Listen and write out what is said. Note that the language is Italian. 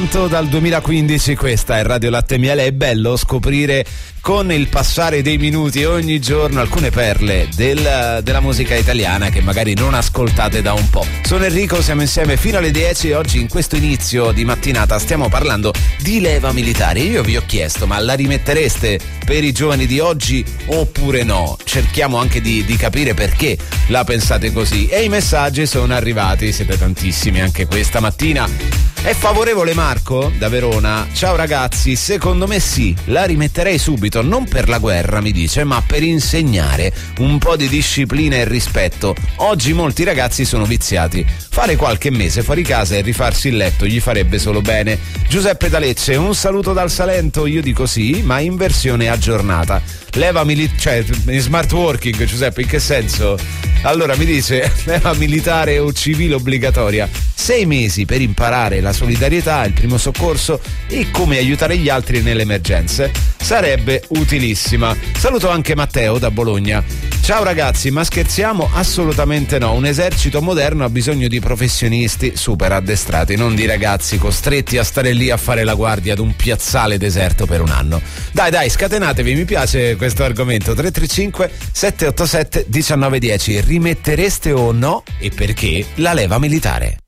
Dal 2015 questa è Radio Latte e Miele. È bello scoprire con il passare dei minuti ogni giorno alcune perle della musica italiana che magari non ascoltate da un po'. Sono Enrico, siamo insieme fino alle 10 e oggi in questo inizio di mattinata stiamo parlando di leva militare. Io vi ho chiesto, ma la rimettereste per i giovani di oggi oppure no? Cerchiamo anche di capire perché la pensate così e i messaggi sono arrivati, siete tantissimi anche questa mattina. È favorevole Marco da Verona. Ciao ragazzi, secondo me sì, la rimetterei subito, non per la guerra mi dice, ma per insegnare un po' di disciplina e rispetto. Oggi molti ragazzi sono viziati. Fare qualche mese fuori casa e rifarsi il letto gli farebbe solo bene. Giuseppe da Lecce, un saluto dal Salento, io dico sì, ma in versione aggiornata. Leva cioè in smart working, Giuseppe, in che senso? Allora mi dice leva militare o civile obbligatoria, 6 mesi per imparare la solidarietà, il primo soccorso e come aiutare gli altri nelle emergenze, sarebbe utilissima. Saluto anche Matteo da Bologna. Ciao ragazzi, ma scherziamo? Assolutamente no, un esercito moderno ha bisogno di professionisti super addestrati, non di ragazzi costretti a stare lì a fare la guardia ad un piazzale deserto per un anno. Dai, scatenatevi, mi piace questo argomento. 335 787 1910. Rimettereste o no e perché la leva militare?